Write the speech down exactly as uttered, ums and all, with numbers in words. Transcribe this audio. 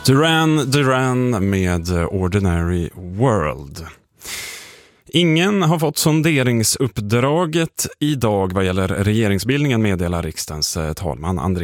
Duran Duran med Ordinary World. Ingen har fått sonderingsuppdraget idag vad gäller regeringsbildningen, meddelar riksdagens talman André